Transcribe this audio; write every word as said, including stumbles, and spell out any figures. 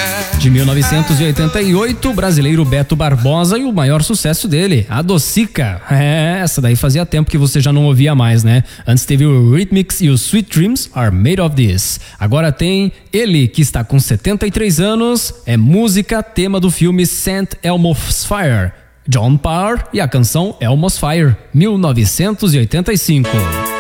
De mil novecentos e oitenta e oito, o brasileiro Beto Barbosa e o maior sucesso dele, Adocica. É, essa daí fazia tempo que você já não ouvia mais, né? Antes teve o Rhythmics e o Sweet Dreams Are Made of This. Agora tem ele, que está com setenta e três anos, é música, tema do filme Saint Elmo's Fire, John Parr, e a canção Elmo's Fire, mil novecentos e oitenta e cinco.